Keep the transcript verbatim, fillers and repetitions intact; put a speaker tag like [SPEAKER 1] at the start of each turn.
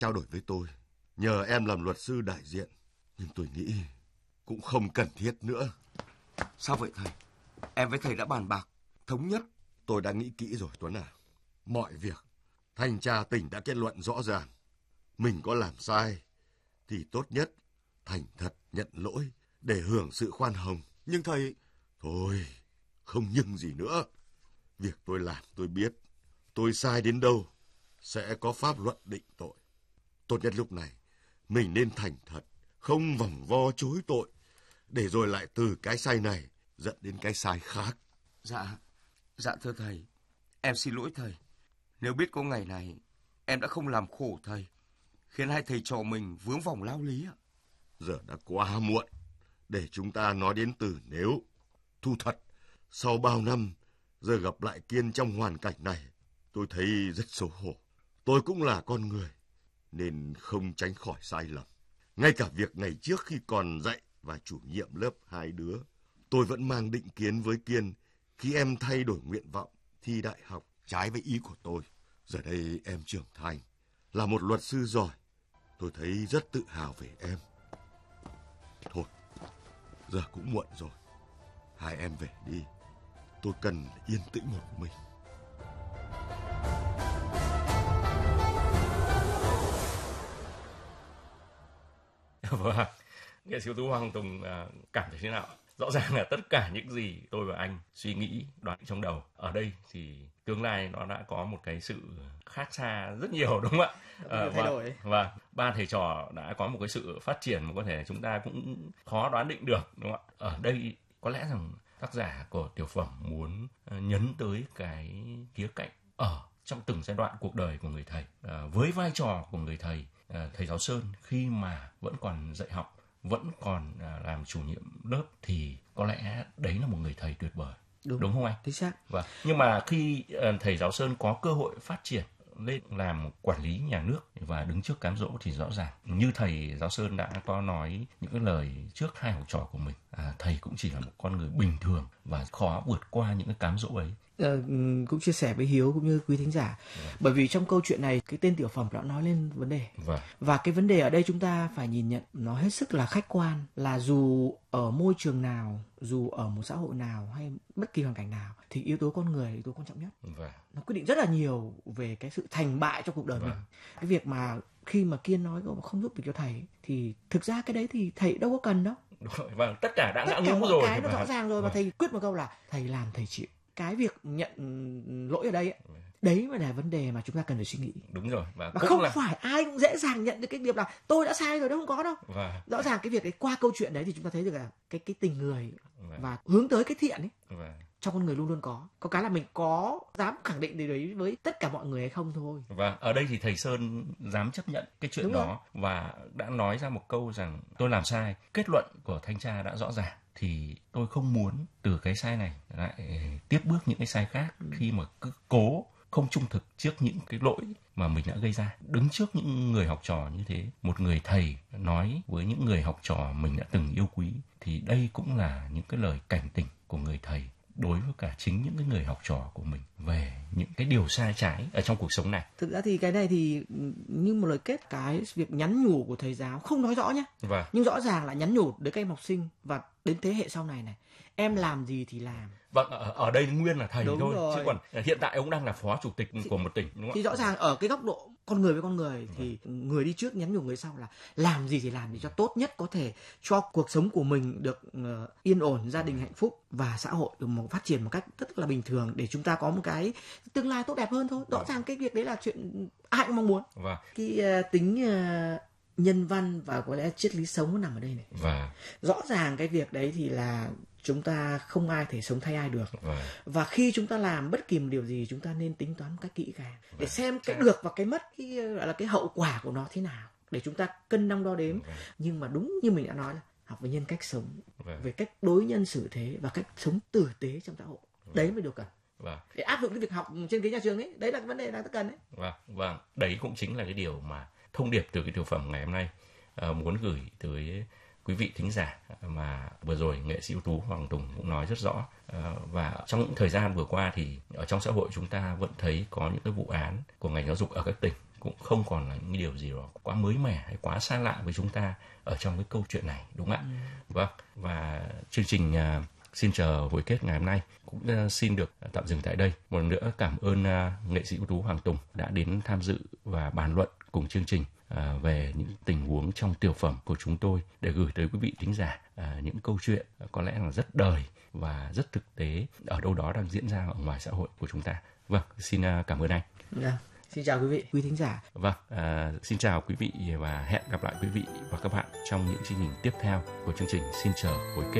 [SPEAKER 1] trao đổi với tôi, nhờ em làm luật sư đại diện, nhưng tôi nghĩ cũng không cần thiết nữa.
[SPEAKER 2] Sao vậy thầy? Em với thầy đã bàn bạc, thống nhất.
[SPEAKER 1] Tôi đã nghĩ kỹ rồi Tuấn à. Mọi việc, thanh tra tỉnh đã kết luận rõ ràng. Mình có làm sai, thì tốt nhất thành thật nhận lỗi để hưởng sự khoan hồng.
[SPEAKER 2] Nhưng thầy...
[SPEAKER 1] Thôi, không nhưng gì nữa. Việc tôi làm tôi biết. Tôi sai đến đâu, sẽ có pháp luật định tội. Tốt nhất lúc này, mình nên thành thật, không vòng vo chối tội, để rồi lại từ cái sai này dẫn đến cái sai khác.
[SPEAKER 2] Dạ, dạ thưa thầy, em xin lỗi thầy. Nếu biết có ngày này, em đã không làm khổ thầy, khiến hai thầy trò mình vướng vòng lao lý ạ.
[SPEAKER 1] Giờ đã quá muộn để chúng ta nói đến từ nếu. Thu thật, sau bao năm, giờ gặp lại Kiên trong hoàn cảnh này, tôi thấy rất xấu hổ. Tôi cũng là con người, nên không tránh khỏi sai lầm. Ngay cả việc ngày trước khi còn dạy và chủ nhiệm lớp hai đứa, tôi vẫn mang định kiến với Kiên khi em thay đổi nguyện vọng thi đại học trái với ý của tôi. Giờ đây em trưởng thành, là một luật sư giỏi. Tôi thấy rất tự hào về em. Thôi, giờ cũng muộn rồi. Hai em về đi. Tôi cần yên tĩnh một mình.
[SPEAKER 3] Vâng, nghệ sĩ ưu tú Hoàng Tùng cảm thấy thế nào? Rõ ràng là tất cả những gì tôi và anh suy nghĩ, đoán trong đầu, ở đây thì tương lai nó đã có một cái sự khác xa rất nhiều, đúng không ạ?
[SPEAKER 4] À, và,
[SPEAKER 3] và ba thầy trò đã có một cái sự phát triển mà có thể chúng ta cũng khó đoán định được, đúng không ạ? Ở đây có lẽ rằng tác giả của tiểu phẩm muốn nhấn tới cái khía cạnh ở trong từng giai đoạn cuộc đời của người thầy. À, với vai trò của người thầy, à, thầy giáo Sơn khi mà vẫn còn dạy học, vẫn còn à, làm chủ nhiệm lớp thì có lẽ đấy là một người thầy tuyệt vời. Đúng, đúng không anh?
[SPEAKER 4] Chính xác.
[SPEAKER 3] Và nhưng mà khi à, thầy giáo Sơn có cơ hội phát triển lên làm quản lý nhà nước và đứng trước cám dỗ thì rõ ràng như thầy giáo Sơn đã có nói những cái lời trước hai học trò của mình, à, thầy cũng chỉ là một con người bình thường và khó vượt qua những cái cám dỗ ấy.
[SPEAKER 4] Ờ, cũng chia sẻ với Hiếu cũng như quý thính giả, vâng. Bởi vì trong câu chuyện này cái tên tiểu phẩm đã nói lên vấn đề,
[SPEAKER 3] vâng.
[SPEAKER 4] Và cái vấn đề ở đây chúng ta phải nhìn nhận nó hết sức là khách quan, là dù ở môi trường nào, dù ở một xã hội nào hay bất kỳ hoàn cảnh nào thì yếu tố con người là yếu tố quan trọng nhất,
[SPEAKER 3] vâng.
[SPEAKER 4] Nó quyết định rất là nhiều về cái sự thành bại trong cuộc đời vâng. mình. Cái việc mà khi mà Kiên nói không giúp được cho thầy thì thực ra cái đấy thì thầy đâu có cần đâu.
[SPEAKER 3] Đúng rồi, vâng, tất cả đã
[SPEAKER 4] tất
[SPEAKER 3] ngã ngũ rồi.
[SPEAKER 4] Tất cả nó
[SPEAKER 3] vâng.
[SPEAKER 4] rõ ràng rồi,
[SPEAKER 3] vâng.
[SPEAKER 4] Và thầy quyết một câu là thầy làm thầy chịu. Cái việc nhận lỗi ở đây ấy, đấy mới là vấn đề mà chúng ta cần phải suy nghĩ.
[SPEAKER 3] Đúng rồi. Và,
[SPEAKER 4] và không
[SPEAKER 3] là...
[SPEAKER 4] phải ai cũng dễ dàng nhận được cái việc là tôi đã sai rồi, đâu không có đâu.
[SPEAKER 3] Và...
[SPEAKER 4] Rõ ràng cái việc đấy, qua câu chuyện đấy thì chúng ta thấy được là cái cái tình người
[SPEAKER 3] và,
[SPEAKER 4] và hướng tới cái thiện ấy
[SPEAKER 3] và...
[SPEAKER 4] trong con người luôn luôn có. Có cái là mình có dám khẳng định điều đấy với tất cả mọi người hay không thôi.
[SPEAKER 3] Và ở đây thì thầy Sơn dám chấp nhận cái chuyện Đúng đó rồi. Và đã nói ra một câu rằng tôi làm sai. Kết luận của thanh tra đã rõ ràng. Thì tôi không muốn từ cái sai này lại tiếp bước những cái sai khác ừ. khi mà cứ cố không trung thực trước những cái lỗi mà mình đã gây ra. Đứng trước những người học trò như thế, một người thầy nói với những người học trò mình đã từng yêu quý, thì đây cũng là những cái lời cảnh tỉnh của người thầy đối với cả chính những cái người học trò của mình về những cái điều sai trái ở trong cuộc sống này.
[SPEAKER 4] Thực ra thì cái này thì như một lời kết, cái việc nhắn nhủ của thầy giáo không nói rõ nhé,
[SPEAKER 3] vâng.
[SPEAKER 4] nhưng rõ ràng là nhắn nhủ đến các em học sinh và đến thế hệ sau này này, em làm gì thì làm.
[SPEAKER 3] Vâng, ở, ở đây nguyên là thầy
[SPEAKER 4] đúng
[SPEAKER 3] thôi,
[SPEAKER 4] rồi.
[SPEAKER 3] Chứ còn hiện tại ông đang là phó chủ tịch
[SPEAKER 4] thì,
[SPEAKER 3] của một tỉnh, đúng không?
[SPEAKER 4] Thì rõ ràng ở cái góc độ con người với con người thì vâng. người đi trước nhắn nhủ người sau là làm gì thì làm gì cho tốt nhất có thể cho cuộc sống của mình được uh, yên ổn, gia đình hạnh phúc và xã hội được một phát triển một cách rất là bình thường để chúng ta có một cái tương lai tốt đẹp hơn thôi. Rõ vâng. ràng cái việc đấy là chuyện ai cũng mong muốn.
[SPEAKER 3] Vâng.
[SPEAKER 4] Cái uh, tính uh, nhân văn và có lẽ triết lý sống nó nằm ở đây này.
[SPEAKER 3] Vâng.
[SPEAKER 4] Rõ ràng cái việc đấy thì là chúng ta không ai thể sống thay ai được.
[SPEAKER 3] Vâng.
[SPEAKER 4] Và khi chúng ta làm bất kỳ một điều gì chúng ta nên tính toán một cách kỹ càng để vâng. xem cái được và cái mất, cái gọi là cái hậu quả của nó thế nào để chúng ta cân đong đo đếm. Vâng. Nhưng mà đúng như mình đã nói là học về nhân cách sống, vâng. về cách đối nhân xử thế và cách sống tử tế trong xã hội. Vâng. Đấy mới điều cần.
[SPEAKER 3] Vâng.
[SPEAKER 4] Để áp dụng cái việc học trên ghế nhà trường ấy, đấy là cái vấn đề đáng cần đấy.
[SPEAKER 3] Vâng, vâng, đấy cũng chính là cái điều mà thông điệp từ cái tiểu phẩm ngày hôm nay uh, muốn gửi tới quý vị thính giả mà vừa rồi nghệ sĩ ưu tú Hoàng Tùng cũng nói rất rõ. Uh, và trong những thời gian vừa qua thì ở trong xã hội chúng ta vẫn thấy có những cái vụ án của ngành giáo dục ở các tỉnh cũng không còn là những điều gì đó quá mới mẻ hay quá xa lạ với chúng ta ở trong cái câu chuyện này, đúng không ạ? Ừ. Vâng, và chương trình uh, xin chờ hồi kết ngày hôm nay cũng uh, xin được tạm dừng tại đây. Một lần nữa cảm ơn uh, nghệ sĩ ưu tú Hoàng Tùng đã đến tham dự và bàn luận cùng chương trình À, về những tình huống trong tiểu phẩm của chúng tôi để gửi tới quý vị thính giả à, những câu chuyện à, có lẽ là rất đời và rất thực tế ở đâu đó đang diễn ra ở ngoài xã hội của chúng ta. Vâng, xin uh, cảm ơn anh.
[SPEAKER 4] Yeah. Xin chào quý vị, quý thính giả.
[SPEAKER 3] Vâng, à, xin chào quý vị và hẹn gặp lại quý vị và các bạn trong những chương trình tiếp theo của chương trình Xin chờ hồi kết.